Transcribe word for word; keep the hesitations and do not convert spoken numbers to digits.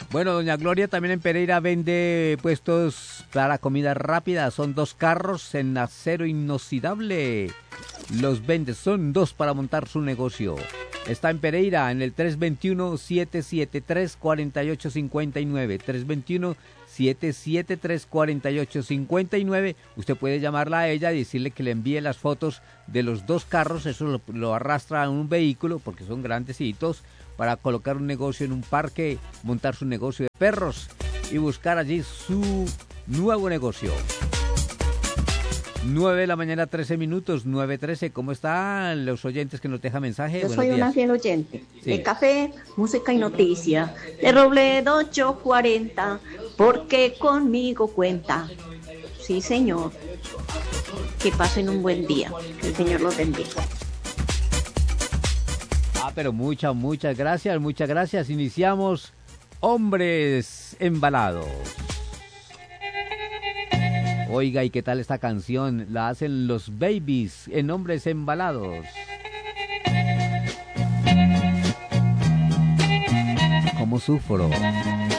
Bueno, doña Gloria también en Pereira vende puestos para comida rápida. Son dos carros en acero inoxidable. Los vende, son dos para montar su negocio. Está en Pereira en el tres dos uno, siete siete tres, cuatro ocho cinco nueve. tres dos uno, siete siete tres, cuatro ocho cinco nueve. Usted puede llamarla a ella y decirle que le envíe las fotos de los dos carros. Eso lo, lo arrastra en un vehículo porque son grandecitos, para colocar un negocio en un parque, montar su negocio de perros y buscar allí su nuevo negocio. nueve de la mañana, trece minutos, nueve trece. ¿Cómo están los oyentes que nos dejan mensaje? Yo Buenos soy días. una fiel oyente. Sí. De café, música y noticia. De Robledo ocho cuarenta, porque conmigo cuenta. Sí, señor. Que pasen un buen día. Que el Señor los bendiga. Ah, pero muchas, muchas gracias, muchas gracias. Iniciamos Hombres Embalados. Oiga, ¿y qué tal esta canción? La hacen los Babies en Hombres Embalados. ¿Cómo sufro?